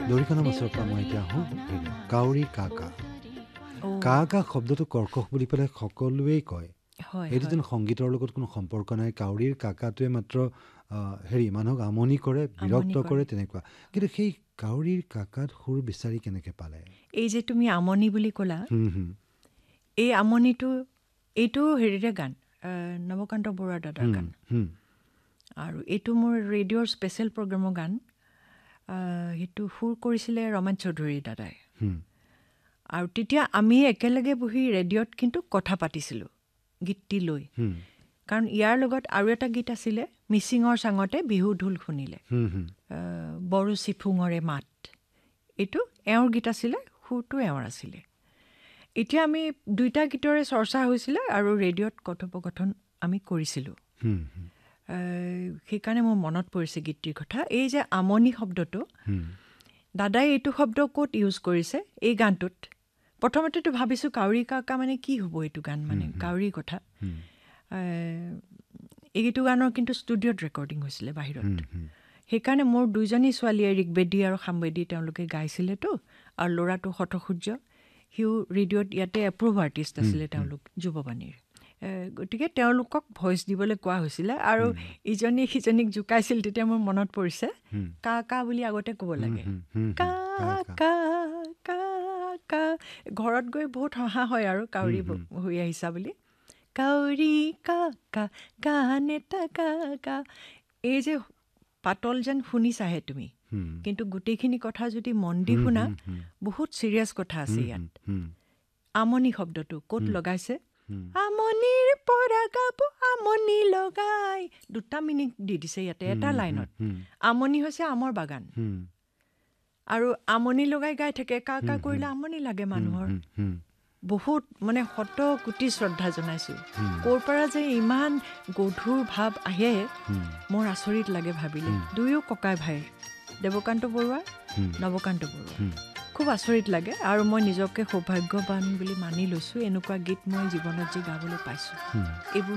দৰিকণা মাছৰ পৰা মই এতিয়া আহোঁ কাউৰী কা কা কা কা শব্দটো কৰ্কশ বুলি পেলাই সকলোৱেই কয় এইটো যেন সংগীতৰ লগত কোনো সম্পৰ্ক নাই কাউৰীৰ কাকাটোৱে মাত্ৰ মানুহক আমনি কৰে বিৰক্ত কৰে তেনেকুৱা কিন্তু সেই কাউৰীৰ কাকাত সুৰ বিচাৰি কেনেকৈ পালে এই যে তুমি আমনি বুলি ক'লা এই আমনিটো এইটো হেৰিৰে গান নৱকান্ত বৰুৱা দাদাৰ গান আৰু এইটো মোৰ ৰেডিঅ'ৰ স্পেচিয়েল প্ৰগ্ৰামৰ গান সেইটো সুৰ কৰিছিলে ৰমান চৌধুৰী দাদাই আৰু তেতিয়া আমি একেলগে বহি ৰেডিঅ'ত কিন্তু কথা পাতিছিলোঁ গীতটি লৈ কাৰণ ইয়াৰ লগত আৰু এটা গীত আছিলে মিচিঙৰ চাঙতে বিহু ঢোল শুনিলে বড়ো চিফুঙৰে মাত এইটো এওঁৰ গীত আছিলে সুৰটো এওঁৰ আছিলে এতিয়া আমি দুইটা গীতৰে চৰ্চা হৈছিলে আৰু ৰেডিঅ'ত কথোপকথন আমি কৰিছিলোঁ সেইকাৰণে মোৰ মনত পৰিছে গীতটিৰ কথা এই যে আমনি শব্দটো দাদাই এইটো শব্দ ক'ত ইউজ কৰিছে এই গানটোত প্ৰথমতেতো ভাবিছোঁ কাউৰী কাকা মানে কি হ'ব এইটো গান মানে কাউৰীৰ কথা এইটো গানৰ কিন্তু ষ্টুডিঅ'ত ৰেকৰ্ডিং হৈছিলে বাহিৰত সেইকাৰণে মোৰ দুইজনী ছোৱালীয়ে ঋগ্বেদী আৰু সামবেদী তেওঁলোকে গাইছিলেতো আৰু ল'ৰাটো শতসূৰ্য সিও ৰেডিঅ'ত ইয়াতে এপ্ৰুভ আৰ্টিষ্ট আছিলে তেওঁলোক যুৱবাণীৰ গতিকে তেওঁলোকক ভইচ দিবলৈ কোৱা হৈছিলে আৰু ইজনী সিজনীক জোকাইছিল তেতিয়া মোৰ মনত পৰিছে কা কা বুলি আগতে ক'ব লাগে কা কা কা কা ঘৰত গৈ বহুত হহা হয় আৰু কাউৰী হৈ আহিছা বুলি কাউৰী কা কা গান এটা কা কা এই যে পাতল যেন শুনিছাহে তুমি কিন্তু গোটেইখিনি কথা যদি মন দি শুনা বহুত চিৰিয়াছ কথা আছে ইয়াত আমনি শব্দটো ক'ত লগাইছে আমনিৰ পৰা গাব আমনি লগাই 2 মিনিট দি দিছে ইয়াতে এটা লাইনত আমনি হৈছে আমৰ বাগান আৰু আমনি লগাই গাই থাকে কা কা কৰিলে আমনি লাগে মানুহৰ বহুত মানে শত কোটি শ্ৰদ্ধা জনাইছোঁ ক'ৰ পৰা যে ইমান গধুৰ ভাৱ আহে মোৰ আচৰিত লাগে ভাবিলে দুয়ো ককাই ভাই দেৱকান্ত বৰুৱা নৱকান্ত বৰুৱা খুব আচৰিত লাগে আৰু মই নিজকে সৌভাগ্যৱান বুলি মানি লৈছোঁ এনেকুৱা গীত মই জীৱনত যে গাবলৈ পাইছোঁ এইবোৰ